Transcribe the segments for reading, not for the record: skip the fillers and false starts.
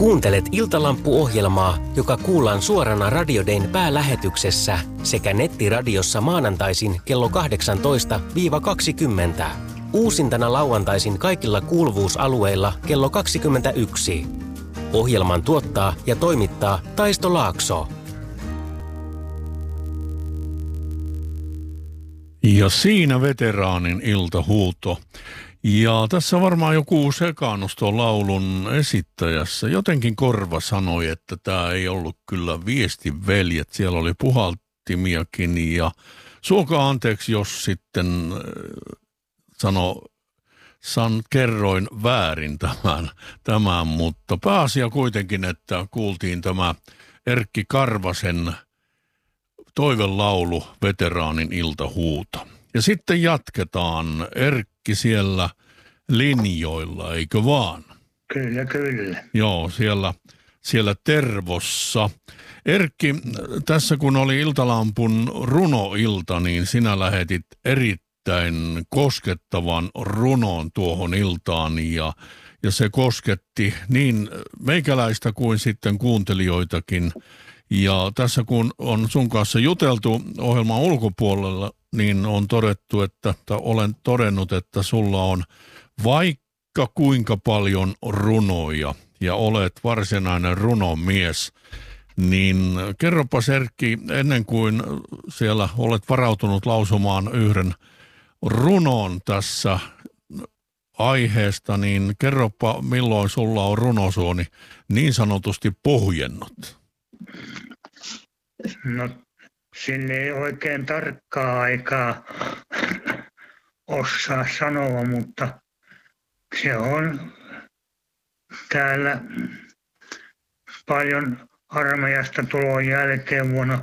Kuuntelet Iltalampu-ohjelmaa, joka kuullaan suorana Radio Dayn päälähetyksessä sekä nettiradiossa maanantaisin kello 18-20. Uusintana lauantaisin kaikilla kuuluvuusalueilla kello 21. Ohjelman tuottaa ja toimittaa Taisto Laakso. Ja siinä veteraanin iltahuuto. Ja tässä varmaan joku sekaannus tuon laulun esittäjässä. Jotenkin korva sanoi, että tämä ei ollut kyllä viestin veljet. Siellä oli puhaltimiakin ja suokaa anteeksi, jos sitten kerroin väärin tämän, mutta pääasia kuitenkin, että kuultiin tämä Erkki Karvasen toivelaulu veteraanin iltahuuto. Ja sitten jatketaan. Erkki siellä linjoilla, eikö vaan? Kyllä, kyllä. Joo, siellä Tervossa. Erkki, tässä kun oli Iltalampun runoilta, niin sinä lähetit erittäin koskettavan runon tuohon iltaan ja se kosketti niin meikäläistä kuin sitten kuuntelijoitakin. Ja tässä kun on sun kanssa juteltu ohjelman ulkopuolella, niin on olen todennut, että sulla on vaikka kuinka paljon runoja ja olet varsinainen runomies. Niin kerropas Erkki, ennen kuin siellä olet varautunut lausumaan yhden runon tässä aiheesta, niin kerropa milloin sulla on runosuoni niin sanotusti pohjennut. No, sille ei oikein tarkkaa aikaa osaa sanoa, mutta se on täällä paljon armeijasta tulon jälkeen vuonna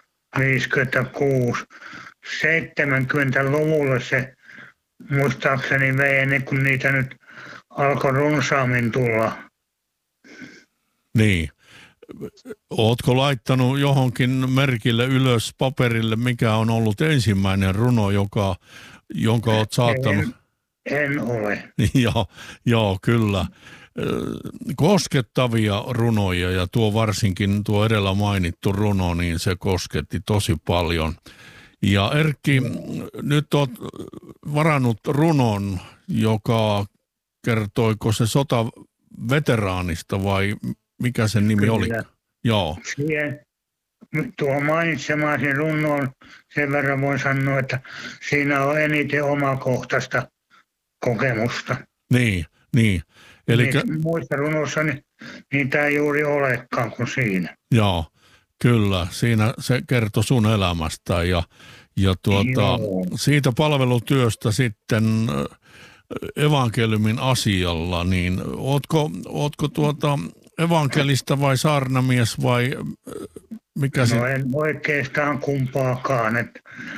1956. 70-luvulla se muistaakseni vei ennen kuin niitä nyt alkoi runsaammin tulla. Niin. Ootko laittanut johonkin merkille ylös paperille, mikä on ollut ensimmäinen runo, jonka oot saattanut? En ole. Joo, kyllä. Koskettavia runoja ja varsinkin tuo edellä mainittu runo, niin se kosketti tosi paljon. Ja Erkki, nyt oot varannut runon, joka kertoiko se sotaveteraanista vai mikä sen nimi oli? Joo. Tuo mainitsemasi runoon sen verran voin sanoa, että siinä on eniten omakohtaista kokemusta. Niin. Elikkä muissa runoissa niitä ei juuri olekaan kuin siinä. Joo, kyllä. Siinä se kertoi sun elämästä ja siitä palvelutyöstä sitten evankeliumin asialla, niin ootko evankelista vai saarnamies vai mikä se? No en oikeastaan kumpaakaan, että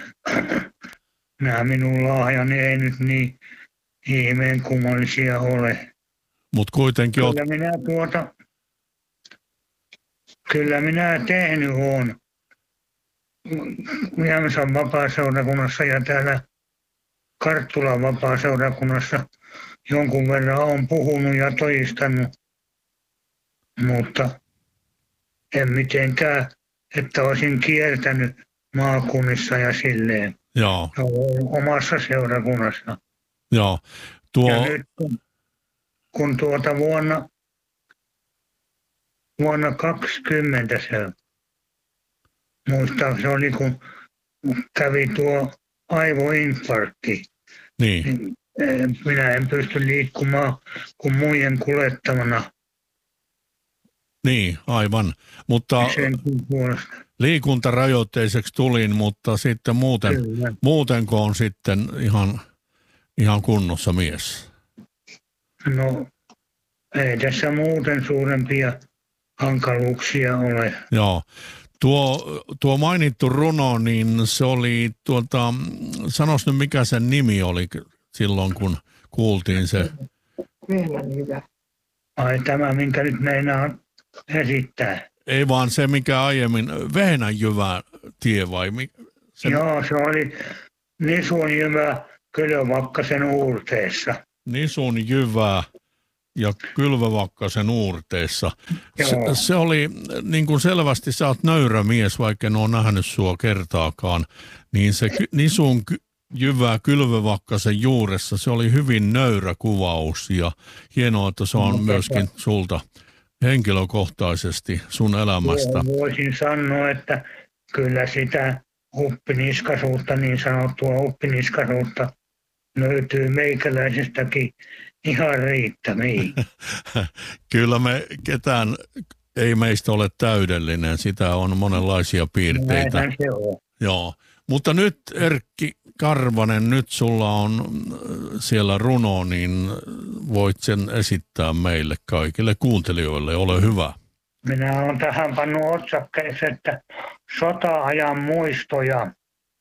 nämä minun lahjani ei nyt niin ihmeen kummallisia ole. Mut kuitenkin Kyllä minä tehnyt olen Jämsän vapaaseurakunnassa ja täällä Karttulan vapaaseurakunnassa jonkun verran olen puhunut ja todistanut, mutta en mitenkään, että olisin kiertänyt maakunnissa ja silleen. Joo. Omassa seurakunnassa. Joo. Ja nyt kun vuonna 20 se muistaa, se oli kun kävi tuo aivoinfarkti. Niin. Minä en pysty liikkumaan kuin muiden kuljettamana. Niin, aivan. Mutta liikuntarajoitteiseksi tulin, mutta sitten muutenko on sitten ihan kunnossa mies? No, ei tässä muuten suurempia hankaluuksia ole. Joo. Tuo mainittu runo, niin se oli sanois nyt mikä sen nimi oli silloin, kun kuultiin se. Ai tämä, minkä nyt meinaa esittää. Ei vaan se, mikä aiemmin, Vehnänjyvä tie vai? Joo, se oli Nisunjyvä Kylövakkasen uurteessa. Nisunjyvä ja Kylvävakkasen uurteissa. Joo. Se oli niin kuin selvästi, sä oot nöyrä mies, vaikka en ole nähnyt sua kertaakaan, niin se nisun jyvä Kylvävakkasen juuressa, se oli hyvin nöyrä kuvaus ja hienoa, että se on myöskin sulta henkilökohtaisesti sun elämästä. Voisin sanoa, että kyllä sitä uppiniskaisuutta, niin sanottua uppiniskaisuutta löytyy meikäläisestäkin ihan riittämiin. Kyllä ketään ei meistä ole täydellinen, sitä on monenlaisia piirteitä. Näinhän se on. Joo, mutta nyt Erkki Karvanen, nyt sulla on siellä runo, niin voit sen esittää meille kaikille kuuntelijoille, ole hyvä. Minä olen tähän pannut otsakkeeksi, että sota-ajan muistoja.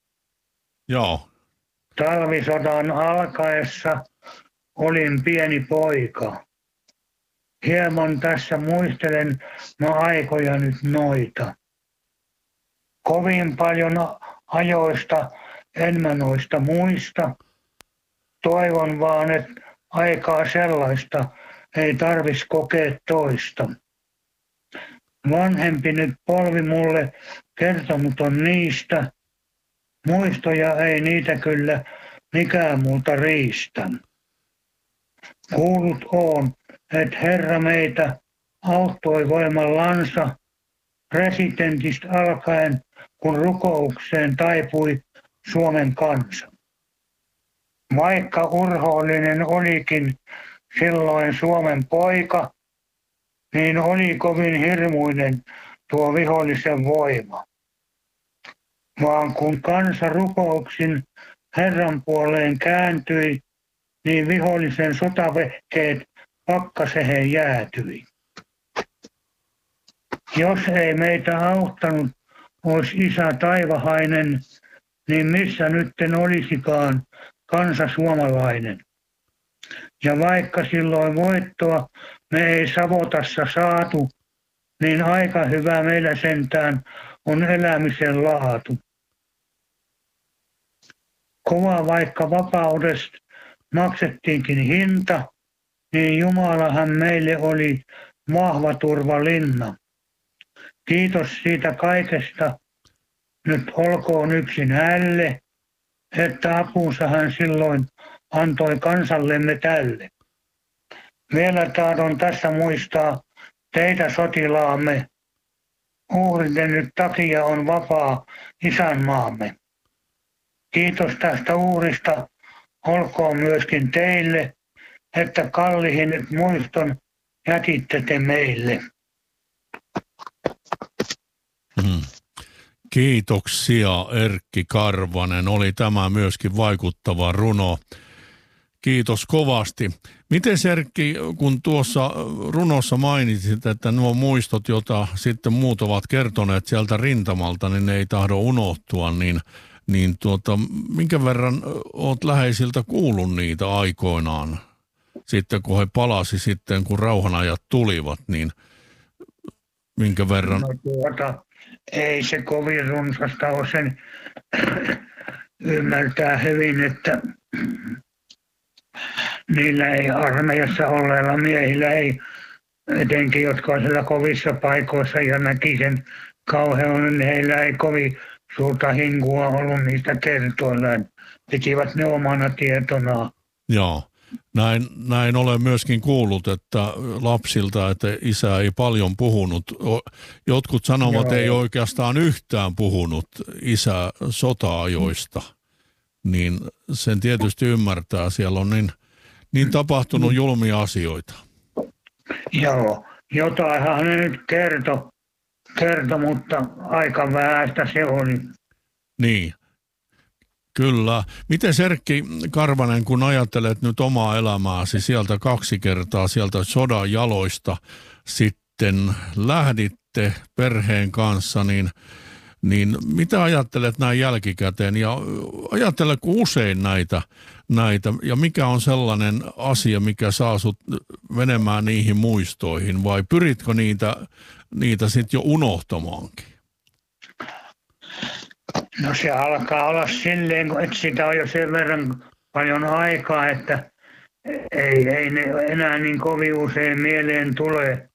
Joo. Talvisodan alkaessa olin pieni poika. Hieman tässä muistelen aikoja nyt noita. Kovin paljon ajoista en mä noista muista. Toivon vaan, että aikaa sellaista ei tarvitsisi kokea toista. Vanhempi nyt polvi mulle kertonut on niistä. Muistoja ei niitä kyllä mikään muuta riistä. Kuullut on, että Herra meitä auttoi voimallansa presidentistä alkaen, kun rukoukseen taipui Suomen kansa. Vaikka urhoollinen olikin silloin Suomen poika, niin oli kovin hirmuinen tuo vihollisen voima. Vaan kun kansa rukouksin Herran puoleen kääntyi, niin vihollisen sotavehkeet pakkasehen jäätyi. Jos ei meitä auttanut olisi Isä taivahainen, niin missä nytten olisikaan kansa suomalainen. Ja vaikka silloin voittoa me ei Savotassa saatu, niin aika hyvä meillä sentään on elämisen laatu. Kova vaikka vapaudesta maksettiinkin hinta, niin Jumalahan meille oli vahva turvalinna. Kiitos siitä kaikesta, nyt olkoon yksin hälle, että apunsa hän silloin antoi kansallemme tälle. Vielä tahdon tässä muistaa teitä sotilaamme. Uhriten nyt takia on vapaa isänmaamme. Kiitos tästä uhrista olkoon myöskin teille, että kallihin nyt muiston jätitte te meille. Kiitoksia Erkki Karvanen, oli tämä myöskin vaikuttava runo. Kiitos kovasti. Miten Erkki, kun tuossa runossa mainitsit, että nuo muistot, joita sitten muut ovat kertoneet sieltä rintamalta, niin ne ei tahdo unohtua, niin minkä verran olet läheisiltä kuullut niitä aikoinaan? Sitten kun he palasi sitten, kun rauhanajat tulivat, niin minkä verran? No ei se kovin runsasta ole, sen ymmärtää hyvin, että niillä ei armeijassa olleilla miehillä ei, etenkin jotka on siellä kovissa paikoissa ja näki sen kauhean, niin heillä ei kovin suurta hinkua ollut niistä kertoillaan. Pitivät ne omana tietonaan. Joo. Näin olen myöskin kuullut, että lapsilta, että isä ei paljon puhunut. Jotkut sanovat, ei oikeastaan yhtään puhunut isä sota-ajoista. Niin sen tietysti ymmärtää. Siellä on niin tapahtunut julmia asioita. Joo, jotainhan ne nyt kertoi, mutta aika vähäistä se oli. Niin. Kyllä. Miten Erkki Karvanen, kun ajattelet nyt omaa elämääsi sieltä 2 kertaa, sieltä sodan jaloista sitten lähditte perheen kanssa, niin mitä ajattelet näin jälkikäteen ja ajatteletko usein näitä ja mikä on sellainen asia, mikä saa sut menemään niihin muistoihin vai pyritkö niitä sitten jo unohtamaankin? No se alkaa olla silleen, että sitä on jo sen verran paljon aikaa, että ei ne enää niin kovin usein mieleen tule.